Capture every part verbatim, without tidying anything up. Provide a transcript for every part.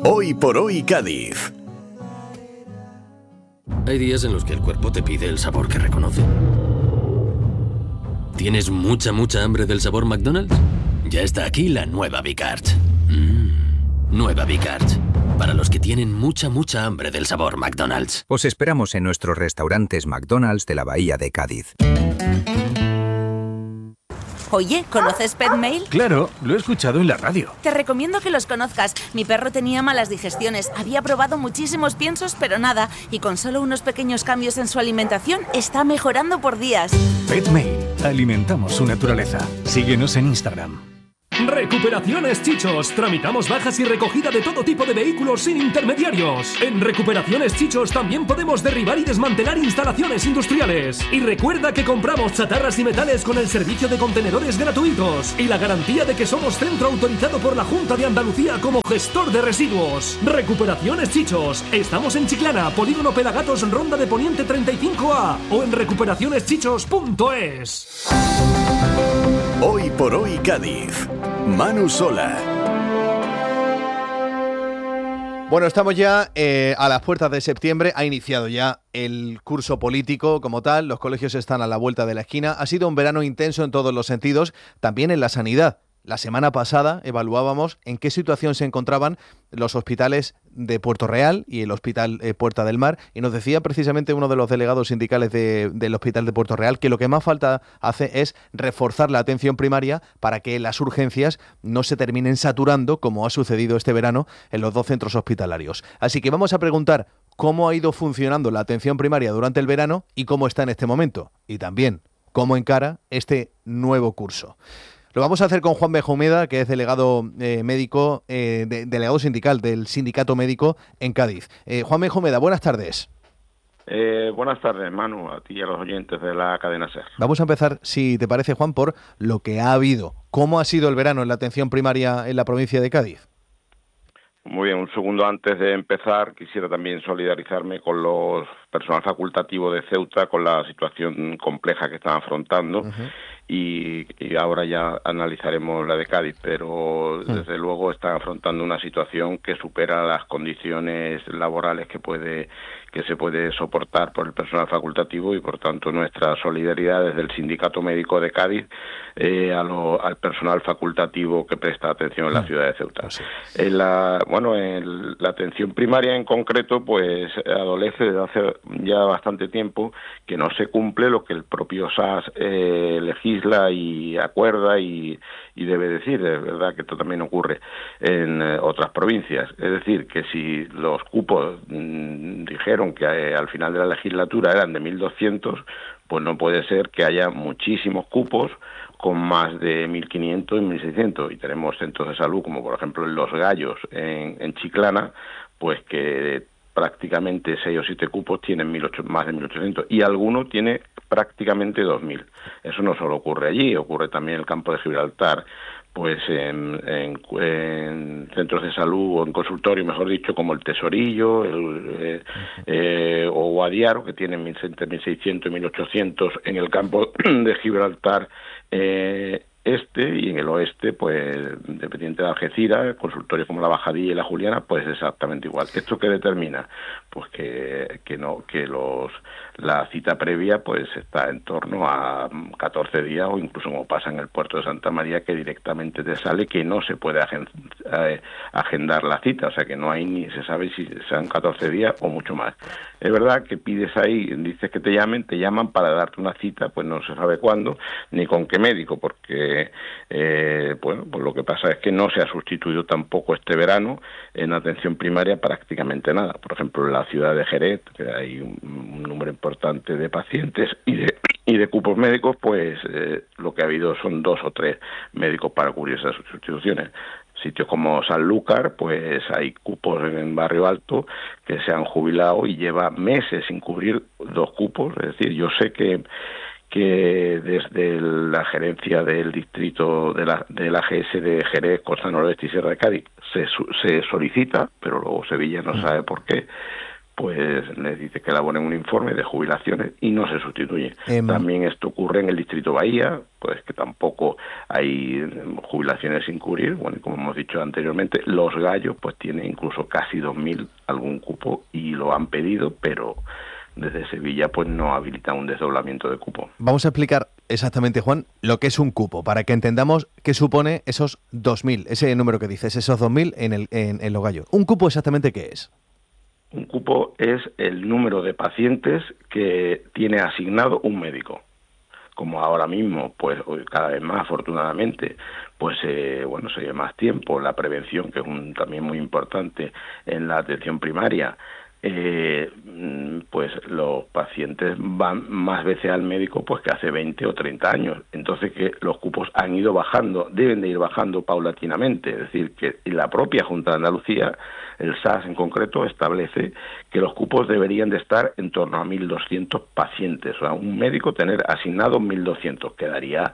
Hoy por hoy Cádiz. Hay días en los que el cuerpo te pide el sabor que reconoce. ¿Tienes mucha, mucha hambre del sabor McDonald's? Ya está aquí la nueva Big-Arch. Mm, nueva Big-Arch. Para los que tienen mucha, mucha hambre del sabor McDonald's. Os esperamos en nuestros restaurantes McDonald's de la Bahía de Cádiz. Oye, ¿conoces PetMail? Claro, lo he escuchado en la radio. Te recomiendo que los conozcas. Mi perro tenía malas digestiones, había probado muchísimos piensos, pero nada. Y con solo unos pequeños cambios en su alimentación, está mejorando por días. PetMail. Alimentamos su naturaleza. Síguenos en Instagram. Recuperaciones Chichos. Tramitamos bajas y recogida de todo tipo de vehículos sin intermediarios. En Recuperaciones Chichos también podemos derribar y desmantelar instalaciones industriales. Y recuerda que compramos chatarras y metales con el servicio de contenedores gratuitos y la garantía de que somos centro autorizado por la Junta de Andalucía como gestor de residuos. Recuperaciones Chichos. Estamos en Chiclana, Polígono Pelagatos, Ronda de Poniente treinta y cinco A o en recuperaciones chichos punto es. Hoy por hoy Cádiz. Manu Sola. Bueno, estamos ya eh, a las puertas de septiembre. Ha iniciado ya el curso político como tal. Los colegios están a la vuelta de la esquina. Ha sido un verano intenso en todos los sentidos, también en la sanidad. La semana pasada evaluábamos en qué situación se encontraban los hospitales de Puerto Real y el Hospital eh, Puerta del Mar, y nos decía precisamente uno de los delegados sindicales de, del Hospital de Puerto Real que lo que más falta hace es reforzar la atención primaria para que las urgencias no se terminen saturando como ha sucedido este verano en los dos centros hospitalarios. Así que vamos a preguntar cómo ha ido funcionando la atención primaria durante el verano y cómo está en este momento, y también cómo encara este nuevo curso. Lo vamos a hacer con Juan Benjumeda, que es delegado eh, médico, eh, de, delegado sindical del Sindicato Médico en Cádiz. Eh, Juan Benjumeda, buenas tardes. Eh, buenas tardes, Manu, a ti y a los oyentes de la cadena SER. Vamos a empezar, si te parece, Juan, por lo que ha habido. ¿Cómo ha sido el verano en la atención primaria en la provincia de Cádiz? Muy bien, un segundo antes de empezar, quisiera también solidarizarme con los personal facultativo de Ceuta con la situación compleja que están afrontando. Uh-huh. Y, y ahora ya analizaremos la de Cádiz, pero desde luego están afrontando una situación que supera las condiciones laborales que puede que se puede soportar por el personal facultativo, y por tanto nuestra solidaridad desde el Sindicato Médico de Cádiz eh, a lo, al personal facultativo que presta atención en la ciudad de Ceuta. Sí. En la, bueno, en la atención primaria en concreto, pues adolece desde hace ya bastante tiempo que no se cumple lo que el propio S A S eh, legisla y acuerda y, y debe decir. Es verdad que esto también ocurre en eh, otras provincias. Es decir, que si los cupos mmm, dijeron que eh, al final de la legislatura eran de mil doscientos, pues no puede ser que haya muchísimos cupos con más de mil quinientos y mil seiscientos. Y tenemos centros de salud, como por ejemplo en Los Gallos, en, en Chiclana, pues que prácticamente seis o siete cupos tienen mil ocho, más de mil ochocientos, y alguno tiene prácticamente dos mil. Eso no solo ocurre allí, ocurre también en el campo de Gibraltar, pues en, en, en centros de salud o en consultorio, mejor dicho, como el Tesorillo el, eh, eh, o Guadiaro, que tienen entre mil seiscientos y mil ochocientos en el campo de Gibraltar eh, este, y en el oeste, pues dependiente de Algeciras, consultorios como la Bajadilla y la Juliana, pues exactamente igual. ¿Esto qué determina? Pues que, que no que los la cita previa pues está en torno a catorce días, o incluso como pasa en el puerto de Santa María, que directamente te sale que no se puede agendar la cita, o sea que no hay ni se sabe si sean catorce días o mucho más. Es verdad que pides ahí, dices que te llamen, te llaman para darte una cita, pues no se sabe cuándo ni con qué médico, porque eh, bueno, pues lo que pasa es que no se ha sustituido tampoco este verano en atención primaria prácticamente nada. Por ejemplo, en la ciudad de Jerez, que hay un, un número importante de pacientes y de y de cupos médicos, pues eh, lo que ha habido son dos o tres médicos para cubrir esas sustituciones. Sitios como Sanlúcar, pues hay cupos en Barrio Alto que se han jubilado y lleva meses sin cubrir dos cupos. Es decir, yo sé que que desde la gerencia del distrito de la, de la G S de Jerez, Costa Noroeste y Sierra de Cádiz se, se solicita, pero luego Sevilla no sabe por qué, pues les dice que elaboren un informe de jubilaciones y no se sustituye. Eh, También esto ocurre en el Distrito Bahía, pues que tampoco hay jubilaciones sin cubrir. Bueno, como hemos dicho anteriormente, Los Gallos pues tiene incluso casi dos mil algún cupo y lo han pedido, pero desde Sevilla pues no habilita un desdoblamiento de cupo. Vamos a explicar exactamente, Juan, lo que es un cupo, para que entendamos qué supone esos dos mil, ese número que dices, esos dos mil en, el, en, en Los Gallos. ¿Un cupo exactamente qué es? Un cupo es el número de pacientes que tiene asignado un médico. Como ahora mismo, pues cada vez más, afortunadamente, pues eh, bueno, se lleva más tiempo, la prevención, que es un, también muy importante en la atención primaria, eh, pues los pacientes van más veces al médico pues que hace veinte o treinta años. Entonces que los cupos han ido bajando, deben de ir bajando paulatinamente. Es decir, que la propia Junta de Andalucía, el S A S en concreto, establece que los cupos deberían de estar en torno a mil doscientos pacientes. O sea, un médico tener asignado mil doscientos quedaría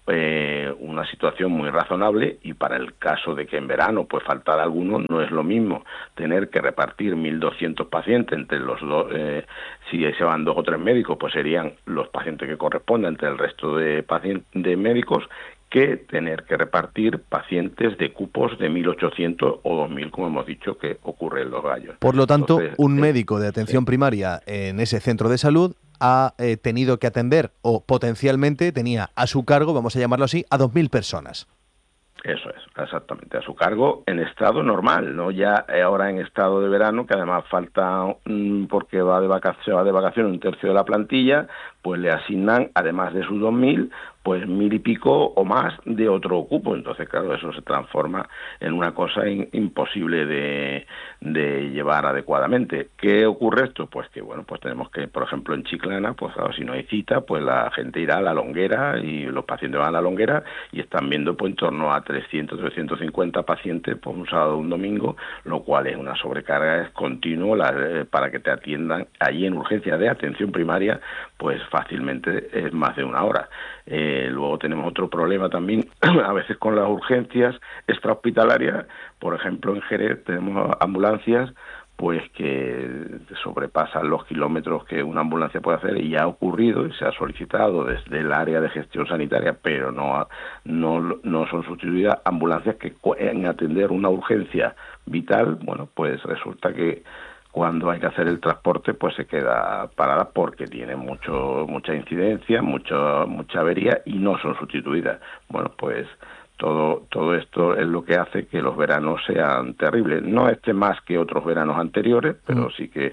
Eh, una situación muy razonable, y para el caso de que en verano pues faltara alguno, no es lo mismo tener que repartir mil doscientos pacientes entre los dos, eh, si se van dos o tres médicos, pues serían los pacientes que corresponden entre el resto de pacientes de médicos, que tener que repartir pacientes de cupos de mil ochocientos o dos mil, como hemos dicho que ocurre en Los Gallos. Por lo tanto, Entonces, un eh, médico de atención sí. primaria en ese centro de salud ha eh, tenido que atender, o potencialmente tenía a su cargo, vamos a llamarlo así, a dos mil personas. Eso es, exactamente, a su cargo en estado normal, no ya ahora en estado de verano, que además falta, mmm, porque va de vacaciones, se va de vacaciones un tercio de la plantilla, pues le asignan, además de sus dos mil, pues mil y pico o más de otro cupo. Entonces, claro, eso se transforma en una cosa in, imposible de, de llevar adecuadamente. ¿Qué ocurre esto? Pues que, bueno, pues tenemos que, por ejemplo, en Chiclana, pues claro, si no hay cita, pues la gente irá a la Longuera y los pacientes van a la Longuera y están viendo pues en torno a trescientos, trescientos cincuenta pacientes por pues, un sábado o un domingo, lo cual es una sobrecarga, es continuo la, eh, para que te atiendan allí en urgencia de atención primaria, pues fácilmente es más de una hora. Eh, luego tenemos otro problema también, a veces con las urgencias extrahospitalarias. Por ejemplo, en Jerez tenemos ambulancias pues que sobrepasan los kilómetros que una ambulancia puede hacer, y ya ha ocurrido y se ha solicitado desde el área de gestión sanitaria, pero no, no, no son sustituidas ambulancias que pueden atender una urgencia vital. Bueno, pues resulta que cuando hay que hacer el transporte, pues se queda parada porque tiene mucho mucha incidencia, mucho mucha avería y no son sustituidas. Bueno, pues todo todo esto es lo que hace que los veranos sean terribles. No este más que otros veranos anteriores, pero sí que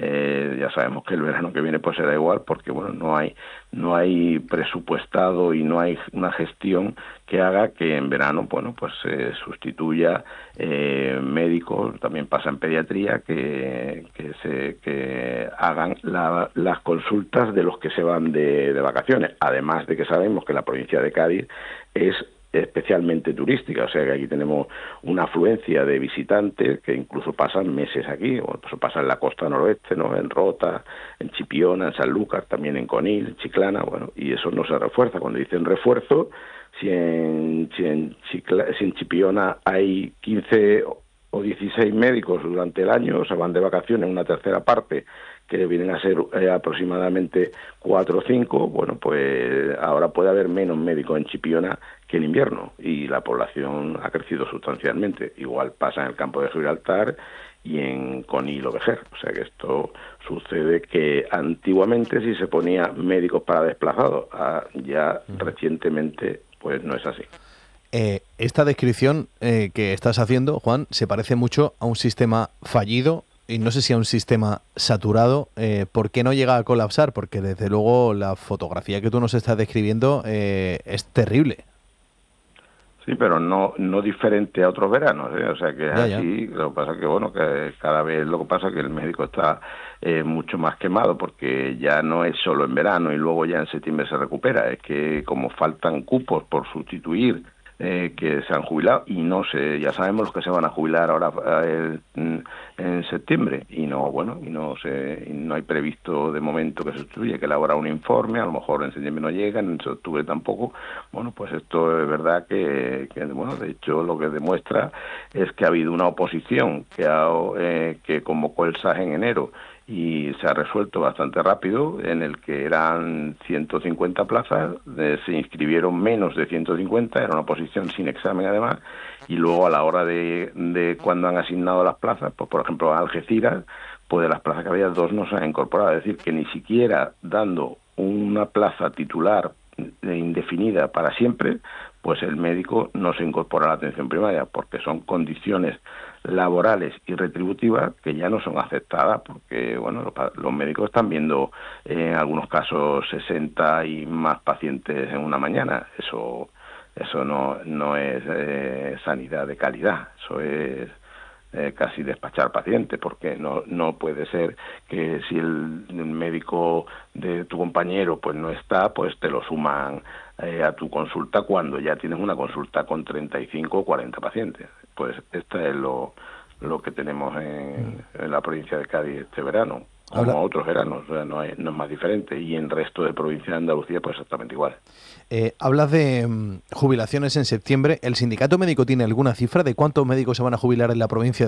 eh, ya sabemos que el verano que viene pues será igual, porque bueno, no hay no hay presupuestado y no hay una gestión que haga que en verano, bueno, pues se sustituya eh, médicos. También pasa en pediatría que que se que hagan la, las consultas de los que se van de, de vacaciones. Además de que sabemos que la provincia de Cádiz es especialmente turística, o sea que aquí tenemos una afluencia de visitantes que incluso pasan meses aquí, o pues pasan en la costa noroeste, ¿no? En Rota, en Chipiona, en Sanlúcar, también en Conil, Chiclana, bueno, y eso no se refuerza. Cuando dicen refuerzo, si en, si en, Chicla, si en Chipiona hay quince o dieciséis médicos durante el año, o sea, van de vacaciones una tercera parte, que vienen a ser eh, aproximadamente cuatro o cinco, bueno, pues ahora puede haber menos médicos en Chipiona que en invierno, y la población ha crecido sustancialmente. Igual pasa en el campo de Gibraltar y en Conil o Vejer. O sea que esto sucede que antiguamente sí se ponía médicos para desplazados, ah, ya uh-huh. recientemente pues no es así. Eh, esta descripción eh, que estás haciendo, Juan, se parece mucho a un sistema fallido, y no sé si a un sistema saturado. Eh, ¿por qué no llega a colapsar? Porque desde luego la fotografía que tú nos estás describiendo eh, es terrible. Sí, pero no no diferente a otros veranos, ¿eh? O sea que es ya, así. Ya. Lo que pasa es que, bueno, que cada vez lo que pasa es que el médico está eh, mucho más quemado, porque ya no es solo en verano y luego ya en septiembre se recupera. Es que como faltan cupos por sustituir Eh, que se han jubilado, y no sé, ya sabemos los que se van a jubilar ahora eh, en septiembre, y no, bueno, y no se, y no hay previsto de momento que se sustituya, que elabora un informe, a lo mejor en septiembre no llegan, en octubre tampoco. Bueno, pues esto es verdad que, que bueno, de hecho lo que demuestra es que ha habido una oposición que, ha, eh, que convocó el S A S en enero y se ha resuelto bastante rápido, en el que eran ciento cincuenta plazas, eh, se inscribieron menos de ciento cincuenta, era una oposición sin examen además, y luego a la hora de, de cuando han asignado las plazas, pues por ejemplo a Algeciras, pues de las plazas que había, dos no se han incorporado, es decir, que ni siquiera dando una plaza titular indefinida para siempre, pues el médico no se incorpora a la atención primaria, porque son condiciones laborales y retributivas que ya no son aceptadas, porque bueno, los, los médicos están viendo en algunos casos sesenta y más pacientes en una mañana. Eso eso no no es eh, sanidad de calidad, eso es eh, casi despachar pacientes, porque no no puede ser que si el, el médico de tu compañero pues no está, pues te lo suman eh, a tu consulta cuando ya tienes una consulta con treinta y cinco o cuarenta pacientes. Pues esto es lo, lo que tenemos en, en la provincia de Cádiz este verano, como Habla... otros veranos, o sea, no, hay, no es más diferente, y en el resto de provincias de Andalucía pues exactamente igual. Eh, hablas de um, jubilaciones en septiembre. ¿El sindicato médico tiene alguna cifra de cuántos médicos se van a jubilar en la provincia